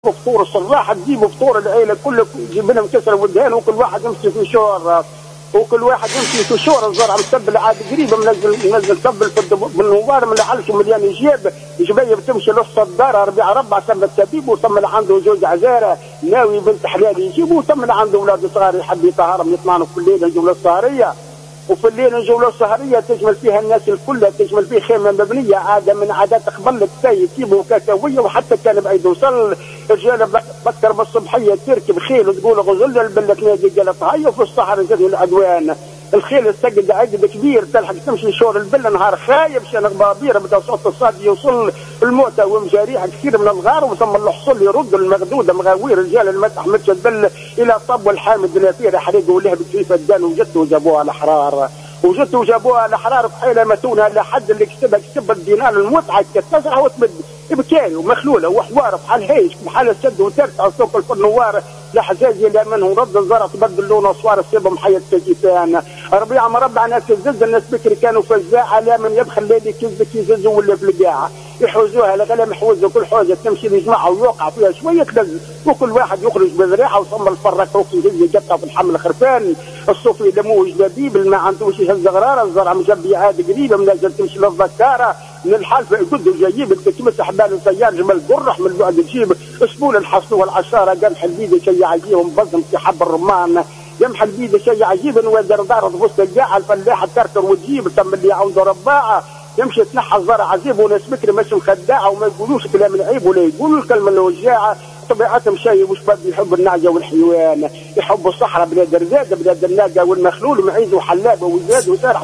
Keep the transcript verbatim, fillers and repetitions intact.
فطور الصراحه تجيبوا فطور العيله كلها تجيب لهم كسر ودهان وكل واحد يمشي في شور وكل واحد يمشي في شور الزرع مستبل عاد قريبه منزل منزل سبل في بالنوار من العلش مليان يجيب جبيه بتمشي للصداره ربيع ربع سمى التبيب وثم عنده زوج عزاره ناوي بنت حلال يجيبوا وثم عنده اولاد صغار يحب يطهرهم يطلعوا في الليل الجوله السهريه وفي الليل الجوله السهريه تشمل فيها الناس الكل تشمل فيه خيمه مبنيه عاده من عادات قبل التاي يجيبوا كاكاويه وحتى كان بعيد وصل الرجال بكر بالصبحيه تركب خيل وتقول غزل البله تنادي قالت هيا في الصحراء تدعو العدوان الخيل السجد عقد كبير تلحق تمشي شور البله نهار خايب شان غبابير بدا صوت الصاد يوصل الموتى ومجاريح كثير من الغار وثم الحصول يرد المغدوده مغاوير رجال المسح مش البله الى طب والحامد النافير حريقوا له بكيف الدان وجدته وجابوها الاحرار وجدته وجابوها الاحرار بحيله متونه لحد اللي كسبها كسب الدينار المتعه كتسع وتمد بكاري ومخلوله وحوار بحال هيش بحال السد وترتع سوق النوار لحجاجي لا منه رد الزرع تبدل لون اصوار السيبه محيط كيفان ربيع مربع ناس الزلزال الناس بكري كانوا فزاعه لا من يدخل ليلي كذب كيززوا ولا في القاعه يحوزوها لغلا محوزه كل حوزه تمشي لجماعه ويوقع فيها شويه تلز وكل واحد يخرج بذريعه وصم الفرق روكي جزي جبتها في الحمل خرفان الصوفي دموه جلابيب ما عندوش يهز غراره الزرع مجبي عاد قريبه منزل تمشي للذكاره من الحلفه يقد جايب تمسح باله سيار جمل قرح من بعد تجيب اسبول الحصن والعشاره قمح البيد شيء عجيب بزم في حب الرمان يمحى البيد شيء عجيب ويدر دار وسط الجاعه الفلاحه تركر وتجيب تم اللي عنده رباعه يمشي تنحى الزرع عزيب وناس بكري مش مخداعه وما يقولوش كلام العيب ولا يقولوا الكلمه الوجاعه طبيعتهم شيء مش بدي يحب النعجه والحيوان يحب الصحراء بلاد الرزاقه بلاد الناقه والمخلول معيز وحلابه وزاد وسارح